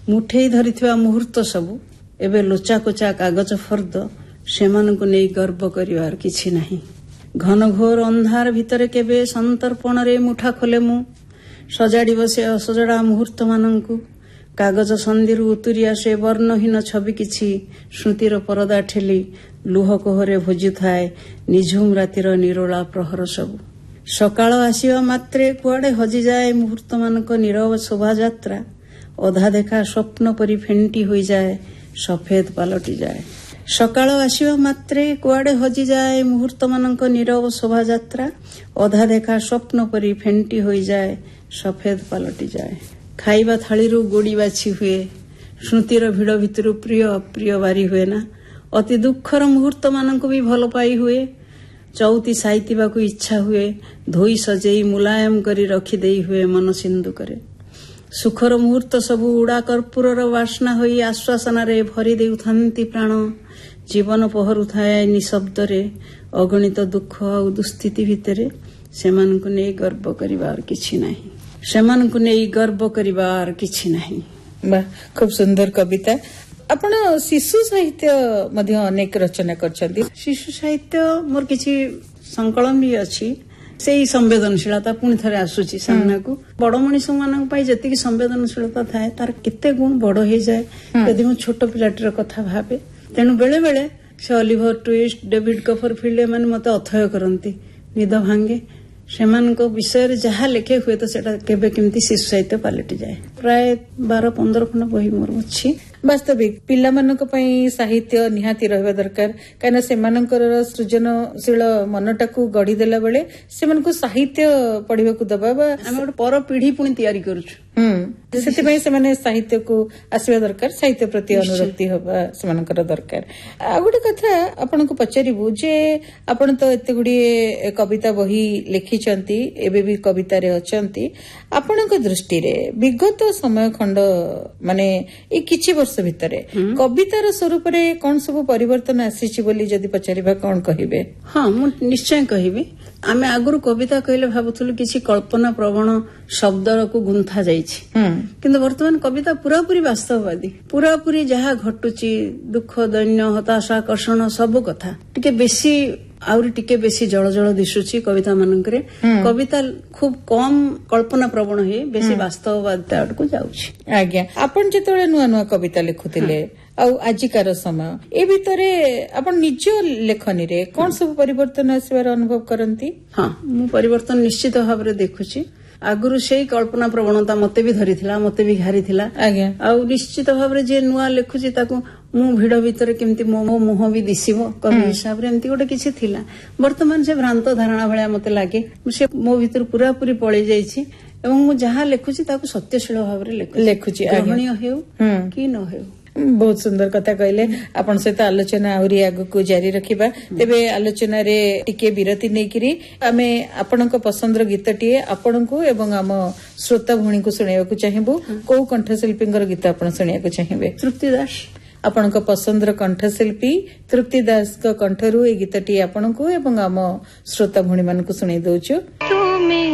मुठेई धरिथिबा मुहूर्त सबु एबे लोचा कोचा कागज फर्द सेमानकु नेई गर्व करिवार किछि नाही। घनघोर अंधार भितरे केबे संतर्पण रे मुठा खोले मु सजाड़ी बसे असजड़ा मुहूर्त मानंकु कागज संधिरु उतुरी आसे वर्णहीन छवि किछि स्मृतिर परदा ठेली लुह कोहरे भोजु थाए निझुम रातिर निरोला प्रहर सबु। सकाळ आसीबा मात्रे कुआडे हजि जाए मुहूर्त मानक नीरव शोभा यात्रा अधा देखा स्वप्न परि फेंटी होई जाए सफेद पालटी जाए। सकाळ आसीबा मात्रे कुआडे हजि जाए मुहूर्त मानक नीरव शोभा यात्रा अधा देखा स्वप्न परि फेंटी होई जाए सफेद पालटी जाए। खाइबा थाळीरु गोड़ी बाछि हुए स्मृतिर भिड़ भितरु प्रिय अप्रिय बारी हुए ना। अति दुखर मुहूर्त मानक भी भल पाई हुए। चौती साइतिबा को इच्छा हुए धोई सजेई मुलायम करी रखी देई हुए मन सिंधु करे। सुखर मुहूर्त सबु उड़ा कर्पूरर वासना होई आश्वासन रे भरी देउथांती प्राण जीवन पहरु थाए निशब्द रे अगणित दुख और दुस्थिति भितरे सेमानकु नै गर्व करिवार किछि नाही। सेमानकु नै गर्व करिवार किछि नाही। वाह, खूब सुंदर कविता। आपण शिशु साहित्य मध्य अनेक रचना करछन्ती। शिशु साहित्य मोर किछि संकलन भी अछि। सेही संवेदनशीलता पुणी थरे आसुची सामना को बड़ मनीष मानक पाई जति संवेदनशीलता थाए तार केते गुण बड़ हो जाए यदि मु छोट पिलाटीर कथा भाबे। तेणु बेले बेले से ऑलिवर ट्विस्ट डेविड कॉपरफील्ड एमाने मते अथय करंती निद भांगे सेमानक विषय जहाँ लेखे हुए तो सेटा केबे केमती शिशु साहित्य पलटि जाए। प्राय 12-15 खंड बही मोर अछि। वास्तविक पिला मानक पई साहित्य निहाती रहबा दरकार काना सेमानकर सृजनशील मनटाकू गढ़ी देला बेले सेमानकू साहित्य पढिबाकू दबा बा हम एक पर पीढ़ी पुणी तैयारी करूछु। सेति पई सेमाने साहित्य को आसीबा दरकार साहित्य प्रति अनुरक्ति होबा सेमानकर दरकार। आ गुडी कथा आपनको पचारिबु जे आपण तो एते गुडी कविता बही लिखिचंती एबे भी कविता रे अचंती आपणक दृष्टि रे विगत समय खंड माने ए किछि वर्ष भितरे कवितार स्वरूप रे कोन सब परिवर्तन आसीछि बोली जदि पचारिबा कोन कहिबे? हां मु निश्चय कहिबी। आमे आगुरु कविता कहले भाबुथुलु किछि कल्पना प्रवण शब्द को गुंथा जाइछि किंतु वर्तमान कविता पूरा पूरी वास्तववादी पूरा पूरी जहा घटुची दुख दैन्य हताशा कर्षण सब कथा टिके बेसी आउरी टिके बेसी जळ जळ दिसुची कविता मानकरे। कविता खूब कम कल्पना प्रवण हे बेसी वास्तववादिता आडकु जाउछि। आज्ञा आपण जेतळे नुआ नुआ कविता लिखुतिले आउ आजिकार समय ए भितरे आपण निज लेखनी रे कोन सब परिवर्तन आसीबार अनुभव करंती? हां मु परिवर्तन निश्चित भाव रे देखुछि। आगुरु से कल्पना प्रवणता मते भी धरिथिला मते भी घारिथिला। आज्ञा आउ निश्चित भाव रे जे नुआ लेखुछि ताकू मु भिड़ भितर केमती मो मुह भी दिसिबो कवि हिसाब रे एमती गोटे किछि थिला। वर्तमान से भ्रांत धारणा भलिया मते लागे से मो भितर पूरा पूरी पळि जाइछि एवं मु जहा लेखुछि ताकू सत्यशील भाव रे लेखुछि ग्रहणीय हेउ कि न हेउ। बहुत सुंदर कथा कहले। आपण सहित आलोचना आउरी आगु जारी रखिबा। तेबे आलोचना रे टिके विरति नेकिरी आमे आपणक पसंदर गीतटिए आपणकू एवं आम श्रोता भूणी को सुनाइबाकू चाहिबू। को कंठशिल्पींगर गीत आपण सुनाइबाकू चाहिबे? तृप्ति दास। आपणक पसंदर कंठशिल्पी तृप्ति दास कंठरू ए गीतटी आपणकू एवं आम श्रोता भूणी मानकू सुनाइ दउछु।